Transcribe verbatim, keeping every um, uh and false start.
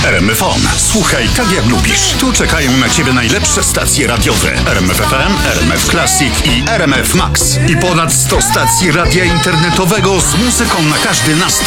R M F On. Słuchaj tak jak lubisz. Tu czekają na Ciebie najlepsze stacje radiowe. R M F F M, R M F Classic i R M F Max. I ponad sto stacji radia internetowego z muzyką na każdy nastrój.